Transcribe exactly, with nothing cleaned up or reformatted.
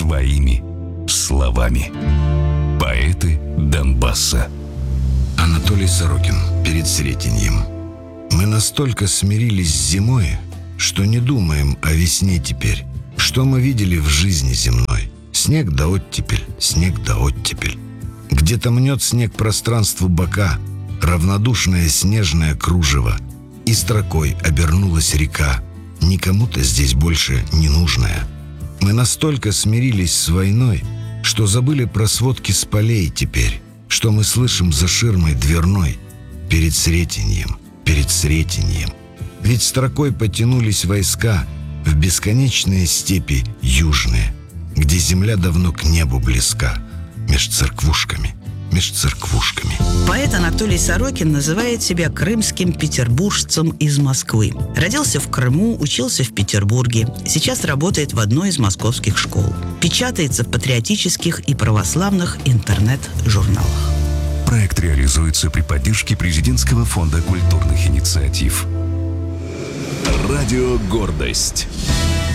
своими словами. Поэты Донбасса. Анатолий Сорокин. Перед Сретеньем. Мы настолько смирились с зимой, что не думаем о весне теперь. Что мы видели в жизни земной? Снег да оттепель, снег да оттепель. Где-то мнет снег пространству бока, равнодушное снежное кружево, и строкой обернулась река, никому-то здесь больше не нужная. Мы настолько смирились с войной, что забыли про сводки с полей теперь, что мы слышим за ширмой дверной перед Сретеньем, перед Сретеньем. Ведь строкой потянулись войска в бесконечные степи южные, где земля давно к небу близка, меж церквушками, меж церквушками. Поэт Анатолий Сорокин называет себя крымским петербуржцем из Москвы. Родился в Крыму, учился в Петербурге. Сейчас работает в одной из московских школ. Печатается в патриотических и православных интернет-журналах. Проект реализуется при поддержке Президентского фонда культурных инициатив. Радио «Гордость».